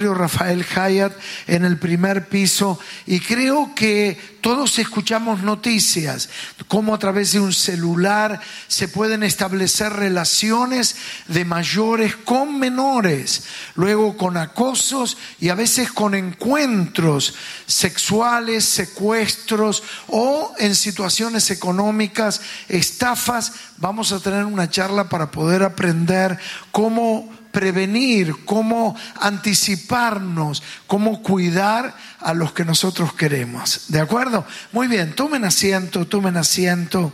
estudio Rafael Hyatt en el primer piso, y creo que todos escuchamos noticias, cómo a través de un celular se pueden establecer relaciones de mayores con menores, luego con acosos y a veces con encuentros sexuales, secuestros o en situaciones económicas, estafas. Vamos a tener una charla para poder aprender cómo prevenir, cómo anticiparnos, cómo cuidar a los que nosotros queremos. ¿De acuerdo? Muy bien, tomen asiento, tomen asiento.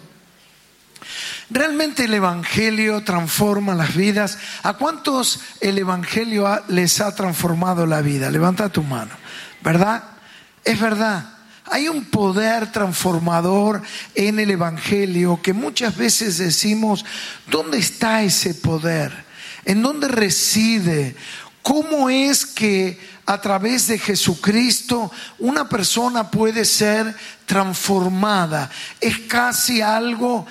Realmente el Evangelio transforma las vidas. ¿A cuántos el Evangelio les ha transformado la vida? Levanta tu mano. ¿Verdad? Es verdad. Hay un poder transformador en el Evangelio que muchas veces decimos, ¿dónde está ese poder? ¿En dónde reside? ¿Cómo es que a través de Jesucristo una persona puede ser transformada? Es casi algo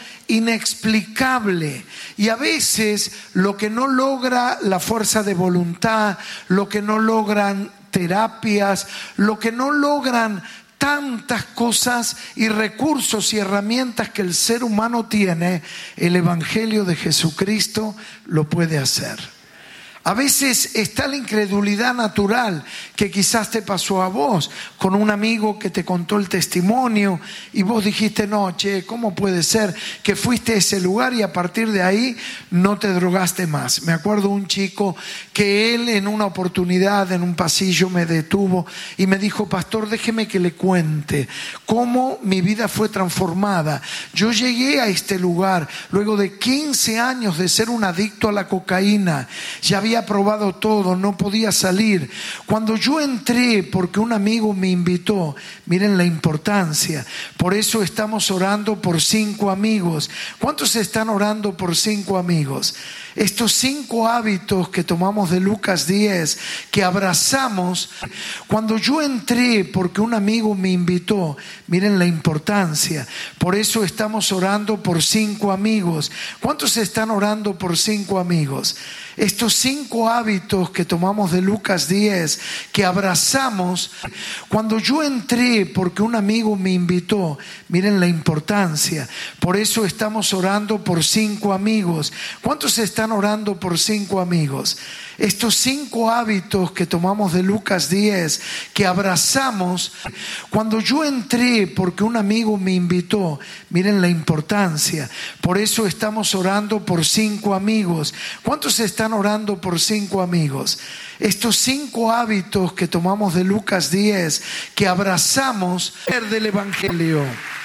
inexplicable. Y a veces lo que no logra la fuerza de voluntad, lo que no logran terapias, lo que no logran tantas cosas y recursos y herramientas que el ser humano tiene, el Evangelio de Jesucristo lo puede hacer. A veces está la incredulidad natural que quizás te pasó a vos con un amigo que te contó el testimonio y vos dijiste, no, che, ¿cómo puede ser que fuiste a ese lugar y a partir de ahí no te drogaste más? Me acuerdo un chico que él en una oportunidad en un pasillo me detuvo y me dijo, pastor, déjeme que le cuente cómo mi vida fue transformada. Yo llegué a este lugar luego de 15 años de ser un adicto a la cocaína. Ya había probado todo, no podía salir. Cuando yo entré, porque un amigo me invitó, miren la importancia. Por eso estamos orando por 5 amigos. ¿Cuántos están orando por 5 amigos? Estos 5 hábitos que tomamos de Lucas 10, que abrazamos. Cuando yo entré, porque un amigo me invitó, miren la importancia. Por eso estamos orando por 5 amigos. ¿Cuántos están orando por 5 amigos? Estos 5 hábitos que tomamos de Lucas 10, que abrazamos. Cuando yo entré, porque un amigo me invitó, miren la importancia. Por eso estamos orando por 5 amigos. ¿Cuántos están orando por 5 amigos? Estos 5 hábitos que tomamos de Lucas 10, que abrazamos. Cuando yo entré, porque un amigo me invitó, miren la importancia. Por eso estamos orando por 5 amigos. ¿Cuántos están orando por 5 amigos? Estos 5 hábitos que tomamos de Lucas 10, que abrazamos del Evangelio.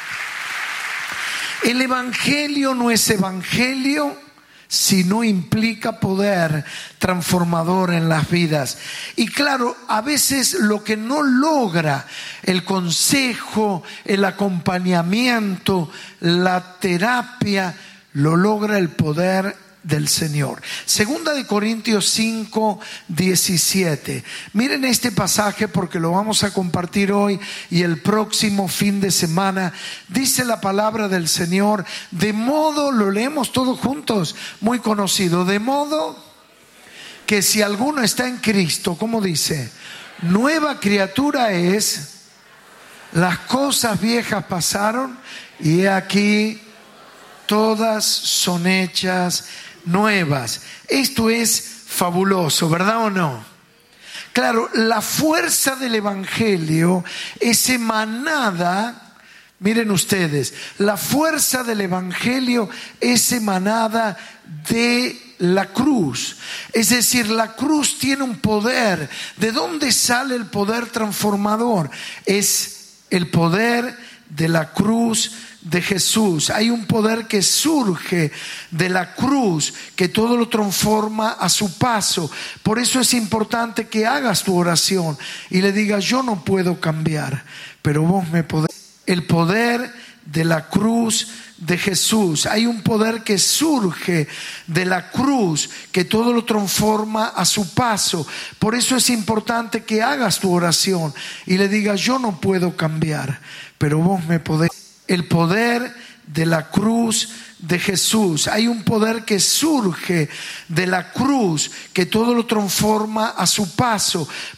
El Evangelio no es evangelio si no implica poder transformador en las vidas. Y claro, a veces lo que no logra el consejo, el acompañamiento, la terapia, lo logra el poder del Señor. Segunda de Corintios 5, 17. Miren este pasaje porque lo vamos a compartir hoy y el próximo fin de semana. Dice la palabra del Señor, de modo, lo leemos todos juntos, muy conocido, de modo que si alguno está en Cristo, ¿cómo dice? Nueva criatura es, las cosas viejas pasaron y he aquí todas son hechas nuevas. Esto es fabuloso, ¿verdad o no? Claro, la fuerza del Evangelio es emanada, miren ustedes, la fuerza del Evangelio es emanada de la cruz. Es decir, la cruz tiene un poder. ¿De dónde sale el poder transformador? Es el poder de la cruz de Jesús. Hay un poder que surge de la cruz, que todo lo transforma a su paso. Por eso es importante que hagas tu oración y le digas, yo no puedo cambiar, pero vos me podés. El poder de la cruz de Jesús. Hay un poder que surge de la cruz, que todo lo transforma a su paso. Por eso es importante que hagas tu oración y le digas, yo no puedo cambiar, pero vos me podés. El poder de la cruz de Jesús. Hay un poder que surge de la cruz, que todo lo transforma a su paso.